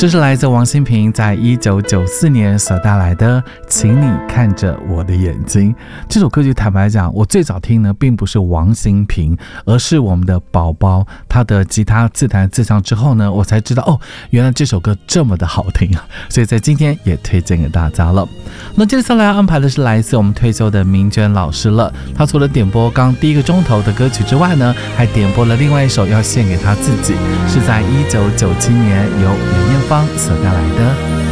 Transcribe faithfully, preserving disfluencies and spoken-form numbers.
这是来自王心平在一九九四年所带来的请你看着我的眼睛。这首歌曲坦白讲，我最早听呢并不是王心平，而是我们的宝宝，他的吉他自弹自唱之后呢，我才知道哦，原来这首歌这么的好听啊，所以在今天也推荐给大家了。那接下来要安排的是来自我们退休的明娟老师了，他除了点播刚第一个钟头的歌曲之外呢，还点播了另外一首要献给他自己，是在一九九七年由梅艳芳所带来的